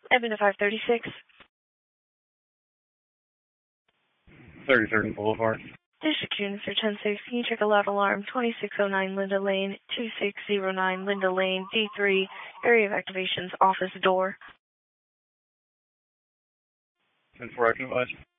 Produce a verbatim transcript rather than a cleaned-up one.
Evan to five thirty-six. thirty-third Boulevard. District Unit for ten six. Can you check a loud alarm? twenty-six oh nine Linda Lane, two six oh nine Linda Lane, D three, area of activations, office door. ten four active.